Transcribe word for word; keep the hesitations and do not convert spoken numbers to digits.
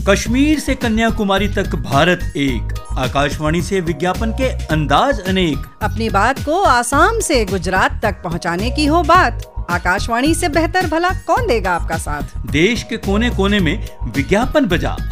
कश्मीर से कन्याकुमारी तक भारत एक, आकाशवाणी से विज्ञापन के अंदाज अनेक। अपनी बात को आसाम से गुजरात तक पहुंचाने की हो बात, आकाशवाणी से बेहतर भला कौन देगा आपका साथ। देश के कोने कोने में विज्ञापन बजा